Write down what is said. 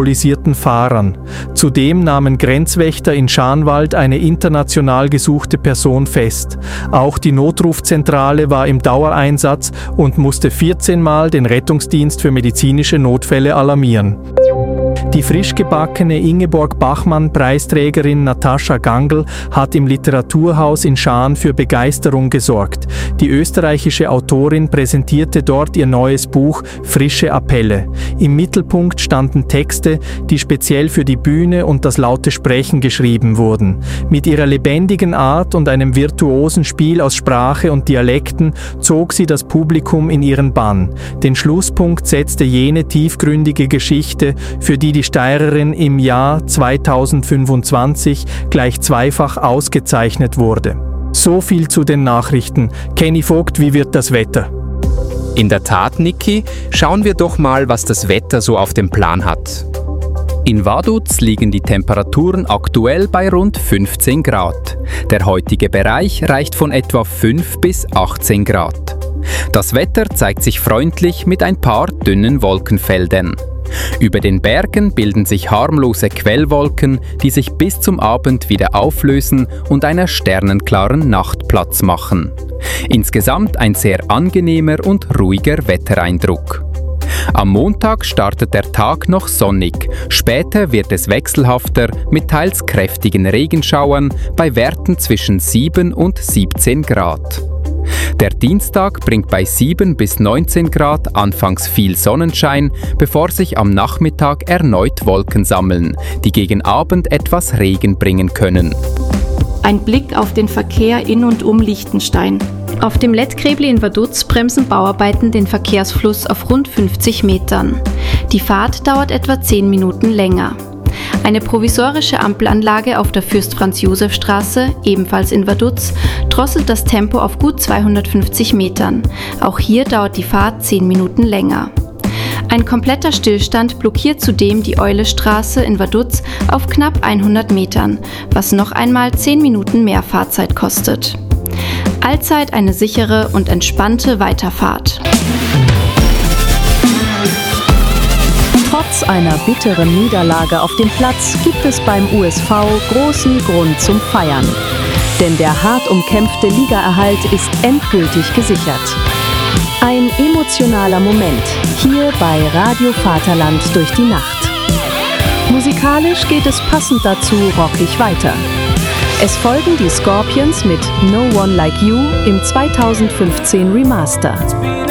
alkoholisierten Fahrern. Zudem nahmen Grenzwächter in Scharnwald eine international gesuchte Person fest. Auch die Notrufzentrale war im Dauereinsatz und musste 14 Mal den Rettungsdienst für medizinische Notfälle alarmieren. Die frisch gebackene Ingeborg-Bachmann-Preisträgerin Natascha Gangl hat im Literaturhaus in Schaan für Begeisterung gesorgt. Die österreichische Autorin präsentierte dort ihr neues Buch »Frische Appelle«. Im Mittelpunkt standen Texte, die speziell für die Bühne und das laute Sprechen geschrieben wurden. Mit ihrer lebendigen Art und einem virtuosen Spiel aus Sprache und Dialekten zog sie das Publikum in ihren Bann. Den Schlusspunkt setzte jene tiefgründige Geschichte, für die die Steirerin im Jahr 2025 gleich zweifach ausgezeichnet wurde. So viel zu den Nachrichten. Kenny Vogt, wie wird das Wetter? In der Tat, Niki, schauen wir doch mal, was das Wetter so auf dem Plan hat. In Vaduz liegen die Temperaturen aktuell bei rund 15 Grad. Der heutige Bereich reicht von etwa 5 bis 18 Grad. Das Wetter zeigt sich freundlich mit ein paar dünnen Wolkenfeldern. Über den Bergen bilden sich harmlose Quellwolken, die sich bis zum Abend wieder auflösen und einer sternenklaren Nacht Platz machen. Insgesamt ein sehr angenehmer und ruhiger Wettereindruck. Am Montag startet der Tag noch sonnig, später wird es wechselhafter mit teils kräftigen Regenschauern bei Werten zwischen 7 und 17 Grad. Der Dienstag bringt bei 7 bis 19 Grad anfangs viel Sonnenschein, bevor sich am Nachmittag erneut Wolken sammeln, die gegen Abend etwas Regen bringen können. Ein Blick auf den Verkehr in und um Liechtenstein. Auf dem Lettkrebli in Vaduz bremsen Bauarbeiten den Verkehrsfluss auf rund 50 Metern. Die Fahrt dauert etwa 10 Minuten länger. Eine provisorische Ampelanlage auf der Fürst-Franz-Josef-Straße, ebenfalls in Vaduz, drosselt das Tempo auf gut 250 Metern. Auch hier dauert die Fahrt 10 Minuten länger. Ein kompletter Stillstand blockiert zudem die Eulestraße in Vaduz auf knapp 100 Metern, was noch einmal 10 Minuten mehr Fahrzeit kostet. Allzeit eine sichere und entspannte Weiterfahrt. Trotz einer bitteren Niederlage auf dem Platz gibt es beim USV großen Grund zum Feiern. Denn der hart umkämpfte Ligaerhalt ist endgültig gesichert. Ein emotionaler Moment hier bei Radio Vaterland durch die Nacht. Musikalisch geht es passend dazu rockig weiter. Es folgen die Scorpions mit No One Like You im 2015 Remaster.